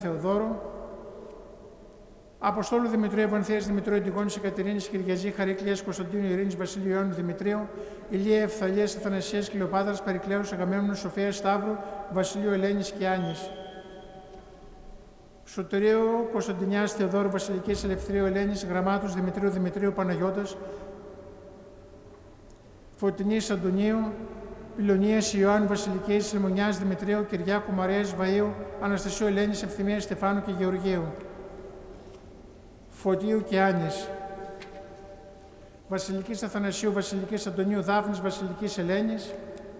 Θεοδόρου, Αποστόλου Δημητρίου, Ευανθίας Δημητρίου, Αντιγόνης Εκατερίνης, Κυριαζή, Χαρίκλειας, Κωνσταντίνου, Ειρήνης, Βασιλείου, Ιωάννου Δημητρίου, Ηλία, Ευθαλίας, Αθανασίας, Κλεοπάτρας, Περικλέους, Αγαμέμνου, Σοφίας, Σταύρου, Βασιλείου, Ελένης και Άνης. Σωτηρίου, Κωνσταντινιάς, Θεοδόρου, Βασιλικής, Ελευθερίου, Ελένης, Γραμμάτους, Δημητρίου, Δημητρίου, Παναγιώτας, Φωτεινής, Αντωνίου, Πυλωνίας, Ιωάννου, Βασιλικής, Λεμονιάς, Δημητρίου, Κυριάκου, Μαρίας, Βαΐου, Αναστασίου, Ελένης, Ευθυμίας, Στεφάνου και Γεωργίου. Φωτίου και Άνης. Βασιλικής Αθανασίου, Βασιλικής Αντωνίου, Δάφνης, Βασιλικής Ελένης.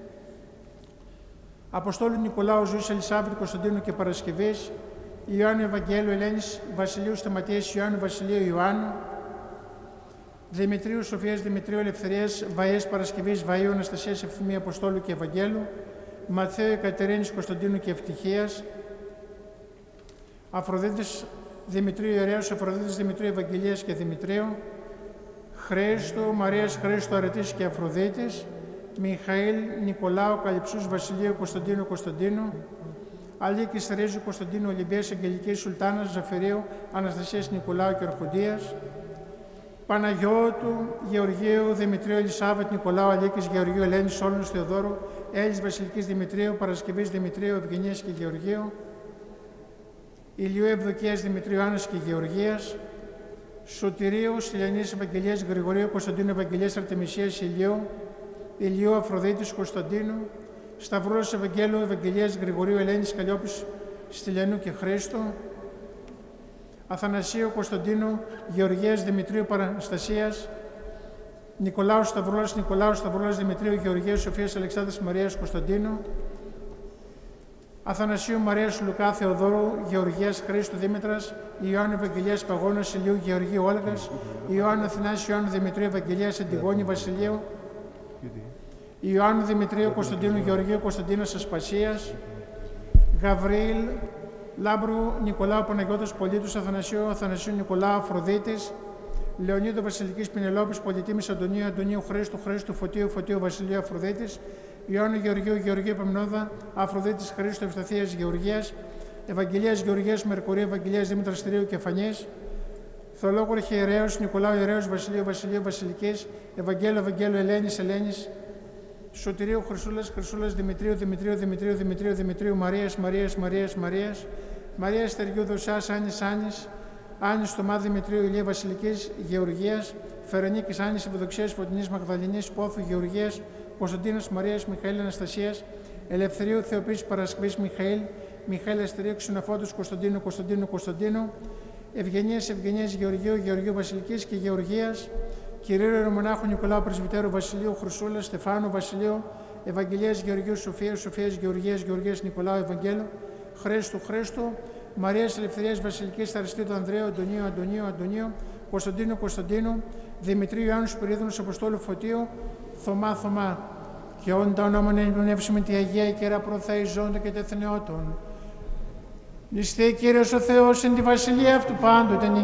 Αποστόλου Νικολάου, Ζωής, Ελισάβετ, Κωνσταντίνου και Παρασκευής. Ιωάννου Ευαγγέλου, Ελένης, Βασιλείου Σταματίας, Ιωάννου, Βασιλείου Ιωάννου. Δημητρίου, Σοφίας, Δημητρίου, Ελευθερίας, Βαΐας, Παρασκευής, Βαΐου, Αναστασίας, Ευθυμία, Αποστόλου και Ευαγγέλου. Ματθαίου, Εκατερίνης, Κωνσταντίνου και Ευτυχίας. Αφροδίτης Δημητρίου Ιερέως, Αφροδίτης Δημητρίου, Ευαγγελίας και Δημητρίου. Χρήστου, Μαρίας, Χρήστου, Αρετής και Αφροδίτης. Μιχαήλ, Νικολάου, Καλυψούς, Βασιλείου, Κωνσταντίνου, Κωνσταντίνου. Αλίκης, Ρίζου, Κωνσταντίνου, Ολυμπίας, Αγγελικής, Σουλτάνας, Ζαφυρίου, Αναστασίας, Νικολάου και Αρχοντίας. Παναγιώτου, Γεωργίου, Δημητρίου, Ελισάβετ, Νικολάου, Αλίκης, Γεωργίου, Ελένης, Σόλωνος, Θεοδόρου, Έλλης, Βασιλικής Δημητρίου, Παρασκευής Δημητρίου, Ευγενίας και Γεωργίου. Ηλιού, Ευδοκίας, Δημητρίου, Άννας και Γεωργίας. Σωτηρίου, Στυλιανής, Ευαγγελίας, Γρηγορίου, Κωνσταντίνου, Ευαγγελίας, Αρτεμισίας, Ηλιού. Ηλιού, Αφροδίτης, Κωνσταντίνου. Σταυρός, Ευαγγέλου, Ευαγγελίας, Γρηγορίου, Ελένης, Καλλιόπης, Στυλιανού και Χρήστου. Αθανασίου, Κωνσταντίνου, Γεωργίας, Δημητρίου, Παραστασίας. Νικολάου Σταυρούλας, Νικολάου Σταυρούλας, Δημητρίου, Γεωργίας, Σοφίας, Αλεξάνδρας, Μαρίας, Κωνσταντίνου. Αθανασίου, Μαρίας, Λουκά, Θεοδόρου, Γεωργίας, Χρήστου, Δήμητρας. Ιωάννου, Ευαγγελίας, Παγώνας, Ηλίου, Γεωργίου, Όλγας. Ιωάννου, Αθηνάς, Ιωάννου, Δημητρίου, Ευαγγελίας, Αντιγόνη, Βασιλείου. Ιωάννου, Δημητρίου, Κωνσταντίνου, Γεωργίου, Κωνσταντίνας, Ασπασίας. Γαβρίλ, Λάμπρου, Νικολάου, Παναγιώτος, Πολίτους, Αθανασίου, Αθανασίου, Νικολάου, Αφροδίτης. Λεωνίδου, Βασιλικής, Πινελόπης, Πολυτήμης, Αντωνίου, Αντωνίου, Χρήστου, Χρήστου, Φωτίου, Φωτίου, Βασιλείου, Αφροδίτης. Ιωάννου, Γεωργίου, Γεωργίου, Παμνόδα, Αφροδίτης, Χρήστου, Ευσταθίας, Γεωργίας. Ευαγγελίας, Γεωργίας, Μερκουρίου, Ευαγγελίας, Δήμητρας, Στηρίου και Φανής. Θεολόγου, Αρχιερέως, Νικολάου, Ιερέως, Βασιλείου, Βασιλείου, Βασιλικής. Ευαγγέλου, Ευαγγέλου, Ελένης, Ελένης. Σωτηρίου, Χρυσούλας, Χρυσούλας, Δημητρίου, Δημητρίου, Δημητρίου, Δημητρίου, Δημητρίου, Μαρίας, Μαρίας, Μαρίας, Μαρίας. Μαρίας, Στεργίου, Δοσάς, Άνης, Άνης. Άνης, Θωμά, Δημητρίου, Ηλία, Βασιλικής, Γεωργίας. Φερονίκης, Άνης, Ευδοξίας, Φωτεινής, Μαγδαληνής, Πόθου, Γεωργίας. Κωνσταντίνος, Μαρίας, Μιχαήλ, Αναστασίας. Ελευθερίου, Θεοποίησης, Παρασκευής, Μιχαήλ. Μιχαήλ, Αστερίου, Ξενοφόντος, Κωνσταντίνου, Κωνσταντίνου, Κωνσταντίνου. Ευγενίας, Ευγενίας, Γεωργίου, Γεωργίου, Βασιλικής και Γεωργίας. Κυρίου Ιερομονάχου Νικολάου Πρεσβυτέρου, Βασιλείου, Χρυσούλα, Στεφάνου, Βασιλείου. Ευαγγελίας, Γεωργίου, Σοφίας, Σοφίας, Γεωργίας, Γεωργίας, Νικολάου, Ευαγγέλου. Χρήστου, Χρήστου. Μαρίας, Ελευθερίας, Βασιλικής, Αριστείου, Ανδρέου, Αντωνίου, Αντωνίου, Αντωνίου. Κωνσταντίνου, Κωνσταντίνου. Δημητρίου, Ιωάννου, Σπυρίδωνος, Αποστόλου, Φωτίου. Θωμά, Θωμά. Και όν τα ονόμανα εμπνεύσουμε τη Αγία Κέρα προθαϊζόντα και τεθνεώτων. Νηστεί Κύριος ο Θεός εν τη βασιλεία αυτού πάντοτε